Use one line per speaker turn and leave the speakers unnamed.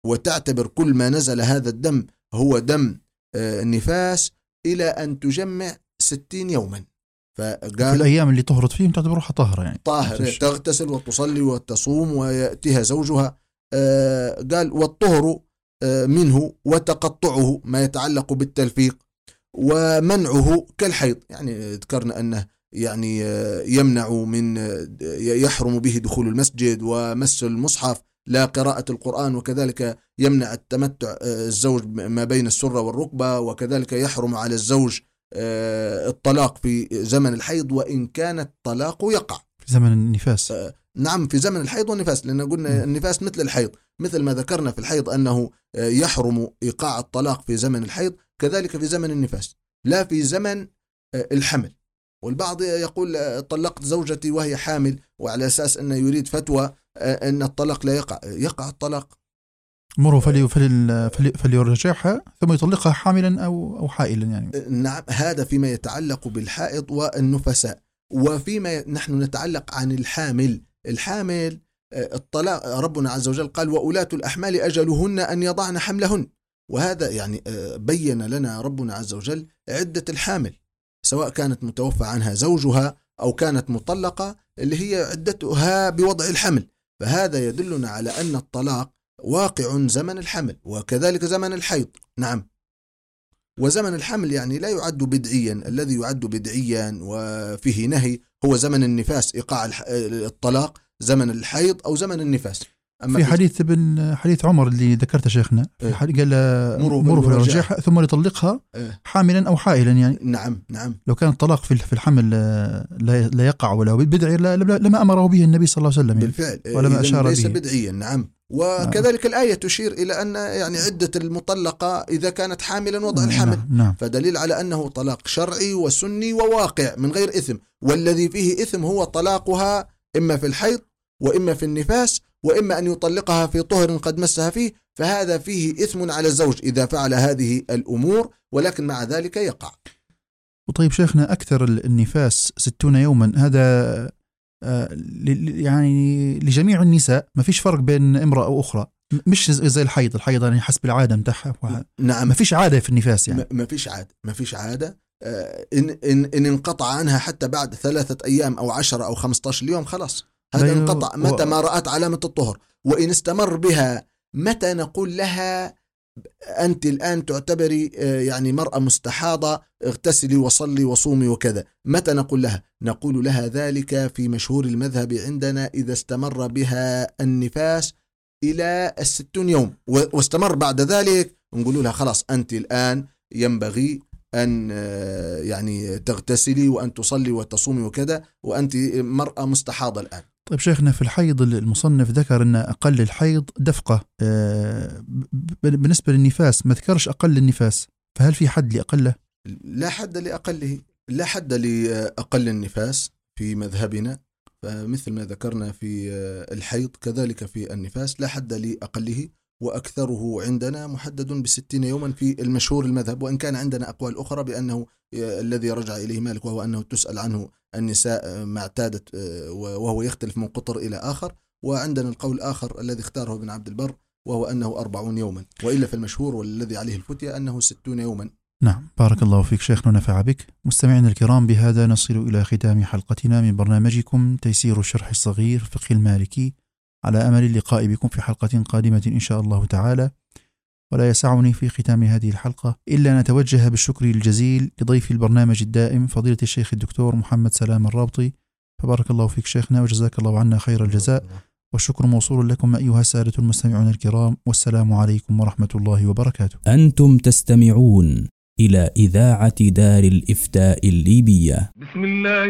وتعتبر كل ما نزل هذا الدم هو دم النفاس إلى أن تجمع 60 يوما.
فقال في الأيام اللي طهرت فيهم تعتبرها طاهرة، يعني
طاهرة، تغتسل وتصلي وتصوم ويأتيها زوجها. قال والطهر منه وتقطعه ما يتعلق بالتلفيق ومنعه كالحيض، يعني ذكرنا أنه يعني يمنع من يحرم به دخول المسجد ومس المصحف لا قراءة القرآن، وكذلك يمنع التمتع الزوج ما بين السرة والركبة، وكذلك يحرم على الزوج الطلاق في زمن الحيض وإن كان الطلاق يقع
في زمن النفاس.
نعم في زمن الحيض والنفاس، لأن قلنا النفاس مثل الحيض، مثل ما ذكرنا في الحيض أنه يحرم إيقاع الطلاق في زمن الحيض، كذلك في زمن النفاس لا في زمن الحمل. والبعض يقول طلقت زوجتي وهي حامل، وعلى أساس أنه يريد فتوى أن الطلاق لا يقع الطلاق.
مره فليرجعها ثم يطلقها حاملا أو حائلا يعني.
نعم هذا فيما يتعلق بالحائض والنفساء. وفيما نحن نتعلق عن الحامل الطلاق ربنا عز وجل قال وأولاة الأحمال أجلهن أن يضعن حملهن، وهذا يعني بين لنا ربنا عز وجل عدة الحامل سواء كانت متوفى عنها زوجها أو كانت مطلقة اللي هي عدتها بوضع الحمل. فهذا يدلنا على أن الطلاق واقع زمن الحمل وكذلك زمن الحيض. نعم وزمن الحمل يعني لا يعد بدعيا، الذي يعد بدعيا وفيه نهي هو زمن النفاس، إيقاع الطلاق زمن الحيض أو زمن النفاس.
أما في حديث عمر اللي ذكرته شيخنا قال مروا فليرجعها ثم يطلقها حاملا أو حائلا يعني.
نعم
لو كان الطلاق في الحمل لا يقع ولا بدعي لما أمره به النبي صلى الله عليه وسلم
بالفعل
ولما أشار
ليس
به
بدعيا. نعم وكذلك الآية تشير إلى أن يعني عدة المطلقة إذا كانت حاملا وضع الحمل.
نعم.
فدليل على أنه طلاق شرعي وسني وواقع من غير إثم، والذي فيه إثم هو طلاقها إما في الحيض وإما في النفاس وإما أن يطلقها في طهر قد مسها فيه، فهذا فيه إثم على الزوج إذا فعل هذه الأمور، ولكن مع ذلك يقع.
وطيب شيخنا أكثر النفاس 60 يوما، هذا يعني لجميع النساء ما فيش فرق بين امرأة أو أخرى، مش زي الحيض يعني حسب العادة متاعها.
نعم
ما فيش عادة في النفاس يعني.
ما فيش عادة. إن انقطع عنها حتى بعد 3 أيام أو 10 أو 15 يوم خلاص هذا انقطع متى ما رأت علامة الطهر. وإن استمر بها متى نقول لها أنت الآن تعتبري يعني مرأة مستحاضة، اغتسلي وصلي وصومي وكذا، متى نقول لها؟ نقول لها ذلك في مشهور المذهب عندنا إذا استمر بها النفاس إلى 60 يوم واستمر بعد ذلك نقول لها خلاص أنت الآن ينبغي أن يعني تغتسلي وأن تصلي وتصومي وكذا، وأنت مرأة مستحاضة الآن.
طيب شيخنا في الحيض المصنف ذكر أن أقل الحيض دفقة، بالنسبة للنفاس ما ذكرش أقل النفاس، فهل في حد لأقله؟
لا حد لأقله، لا حد لأقل النفاس في مذهبنا، فمثل ما ذكرنا في الحيض كذلك في النفاس لا حد لأقله، وأكثره عندنا محدد ب60 يوما في المشهور المذهب، وإن كان عندنا أقوال أخرى بأنه الذي رجع إليه مالك وهو أنه تسأل عنه النساء ما اعتادت، وهو يختلف من قطر إلى آخر. وعندنا القول الآخر الذي اختاره ابن عبد البر وهو أنه 40 يوما، وإلا في المشهور والذي عليه الفتية أنه 60 يوما.
نعم بارك الله فيك شيخنا ونفع بك. مستمعينا الكرام بهذا نصل إلى ختام حلقتنا من برنامجكم تيسير الشرح الصغير فقه المالكي، على أمل اللقاء بكم في حلقة قادمة إن شاء الله تعالى. ولا يسعني في ختام هذه الحلقة إلا أن نتوجه بالشكر الجزيل لضيف البرنامج الدائم فضيلة الشيخ الدكتور محمد سلام الرابطي، فبارك الله فيك شيخنا وجزاك الله عنا خير الجزاء، والشكر موصول لكم أيها السادة المستمعون الكرام، والسلام عليكم ورحمة الله وبركاته.
أنتم تستمعون إلى إذاعة دار الإفتاء الليبية.
بسم الله